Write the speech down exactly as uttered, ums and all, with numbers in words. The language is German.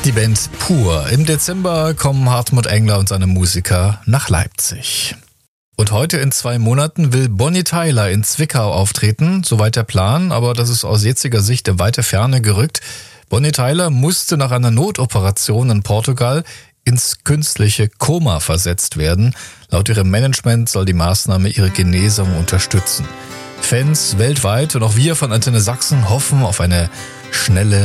Die Band Pur. Im Dezember kommen Hartmut Engler und seine Musiker nach Leipzig. Und heute in zwei Monaten will Bonnie Tyler in Zwickau auftreten, soweit der Plan, aber das ist aus jetziger Sicht in weite Ferne gerückt. Bonnie Tyler musste nach einer Notoperation in Portugal ins künstliche Koma versetzt werden. Laut ihrem Management soll die Maßnahme ihre Genesung unterstützen. Fans weltweit und auch wir von Antenne Sachsen hoffen auf eine schnelle